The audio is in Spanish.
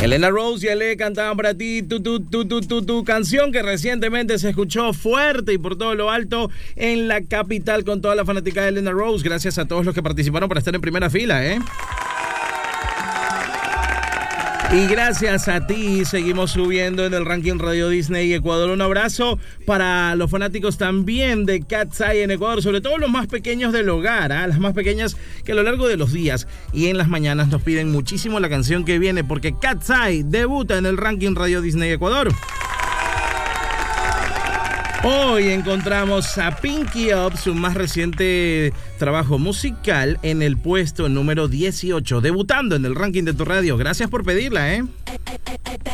Elena Rose, ya le cantaban para ti tu canción que recientemente se escuchó fuerte y por todo lo alto en la capital con toda la fanática de Elena Rose. Gracias a todos los que participaron para estar en primera fila, Y gracias a ti seguimos subiendo en el ranking Radio Disney Ecuador. Un abrazo para los fanáticos también de Cat's Eye en Ecuador, sobre todo los más pequeños del hogar, las más pequeñas que a lo largo de los días y en las mañanas nos piden muchísimo la canción que viene porque Cat's Eye debuta en el ranking Radio Disney Ecuador. Hoy encontramos a Pinky Up, su más reciente trabajo musical, en el puesto número 18, debutando en el ranking de tu radio. Gracias por pedirla,